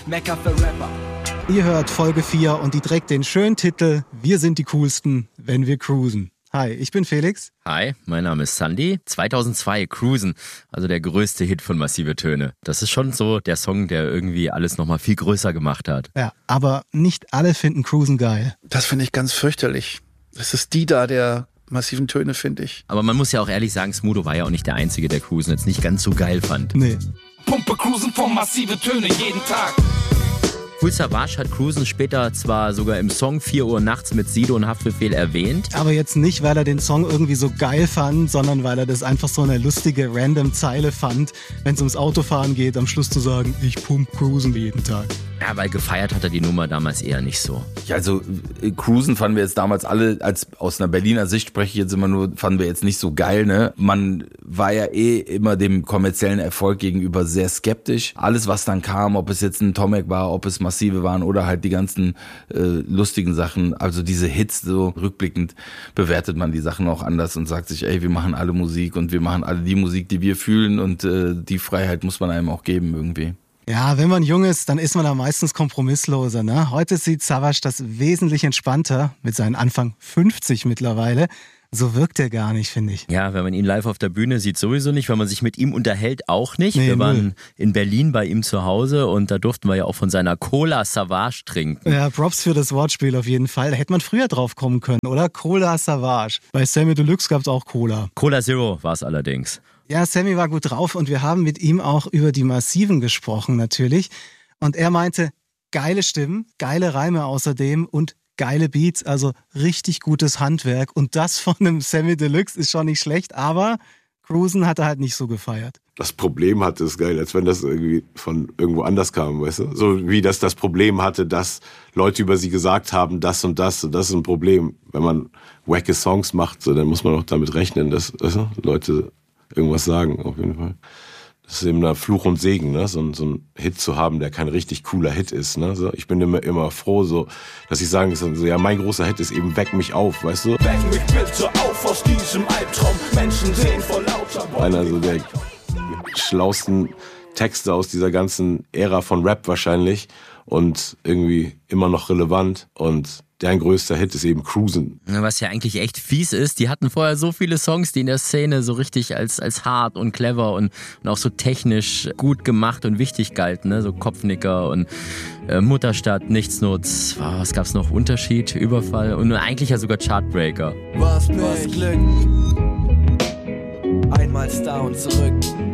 Mecca für Rapper. Ihr hört Folge 4 und die trägt den schönen Titel Wir sind die Coolsten, wenn wir cruisen. Hi, ich bin Felix. Hi, mein Name ist Sandy. 2002, Cruisen, also der größte Hit von Massive Töne. Das ist schon so der Song, der irgendwie alles nochmal viel größer gemacht hat. Ja, aber nicht alle finden Cruisen geil. Das finde ich ganz fürchterlich. Das ist die da der Massiven Töne, finde ich. Aber man muss ja auch ehrlich sagen, Smudo war ja auch nicht der Einzige, der Cruisen jetzt nicht ganz so geil fand. Nee. Pumpe Cruisen von Massive Töne jeden Tag. Kool Savas hat Cruisen später zwar sogar im Song 4 Uhr nachts mit Sido und Haftbefehl erwähnt. Aber jetzt nicht, weil er den Song irgendwie so geil fand, sondern weil er das einfach so eine lustige, random Zeile fand, wenn es ums Autofahren geht, am Schluss zu sagen, ich pump Cruisen jeden Tag. Ja, weil gefeiert hat er die Nummer damals eher nicht so. Ja, also Cruisen fanden wir jetzt damals alle, als aus einer Berliner Sicht spreche ich jetzt immer nur, fanden wir jetzt nicht so geil, ne? Man war ja immer dem kommerziellen Erfolg gegenüber sehr skeptisch. Alles, was dann kam, ob es jetzt ein Tomek war, ob es Massive waren oder halt die ganzen lustigen Sachen, also diese Hits, so rückblickend bewertet man die Sachen auch anders und sagt sich, ey, wir machen alle Musik und wir machen alle die Musik, die wir fühlen und die Freiheit muss man einem auch geben irgendwie. Ja, wenn man jung ist, dann ist man da meistens kompromissloser, ne? Heute sieht Savas das wesentlich entspannter, mit seinen Anfang 50 mittlerweile. So wirkt er gar nicht, finde ich. Ja, wenn man ihn live auf der Bühne sieht, sowieso nicht. Wenn man sich mit ihm unterhält, auch nicht. Nee, wir waren in Berlin bei ihm zu Hause und da durften wir ja auch von seiner Cola Savas trinken. Ja, Props für das Wortspiel auf jeden Fall. Da hätte man früher drauf kommen können, oder? Cola Savas. Bei Samy Deluxe gab es auch Cola. Cola Zero war es allerdings. Ja, Samy war gut drauf und wir haben mit ihm auch über die Massiven gesprochen natürlich. Und er meinte, geile Stimmen, geile Reime außerdem und geile Beats, also richtig gutes Handwerk. Und das von einem Samy Deluxe ist schon nicht schlecht, aber Cruisen hat er halt nicht so gefeiert. Das Problem hatte, ist geil, als wenn das irgendwie von irgendwo anders kam, weißt du? So wie das Problem hatte, dass Leute über sie gesagt haben, das und das ist ein Problem. Wenn man wacke Songs macht, so, dann muss man auch damit rechnen, dass Leute irgendwas sagen, auf jeden Fall. Das ist eben ein Fluch und Segen, ne? So ein Hit zu haben, der kein richtig cooler Hit ist. Ne? So, ich bin immer froh, so, dass ich sagen kann, so, ja, mein großer Hit ist eben Weck mich auf, weißt du? Weck mich bitte auf aus diesem Albtraum. Menschen sehen vor lauter Bäumen. Einer so der schlausten Texte aus dieser ganzen Ära von Rap wahrscheinlich und irgendwie immer noch relevant und deren größter Hit ist eben Cruisen. Was ja eigentlich echt fies ist, die hatten vorher so viele Songs, die in der Szene so richtig als hart und clever und auch so technisch gut gemacht und wichtig galten, ne? So Kopfnicker und Mutterstadt, Nichtsnutz, was gab's noch? Unterschied, Überfall und eigentlich ja sogar Chartbreaker. Was Glück. Einmal Star und zurück.